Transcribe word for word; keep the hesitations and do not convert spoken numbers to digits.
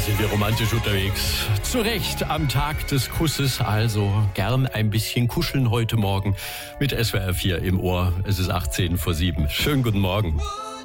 sind wir romantisch unterwegs. Zu Recht am Tag des Kusses, also gern ein bisschen kuscheln heute Morgen mit S W R vier im Ohr. Es ist achtzehn vor sieben. Schönen guten Morgen.